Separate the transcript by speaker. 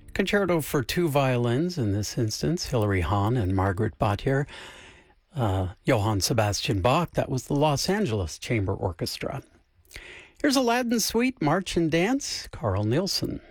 Speaker 1: Concerto for two violins, in this instance, Hilary Hahn and Margaret Batjer. Johann Sebastian Bach, that was the Los Angeles Chamber Orchestra. Here's Aladdin Suite, March and Dance, Carl Nielsen.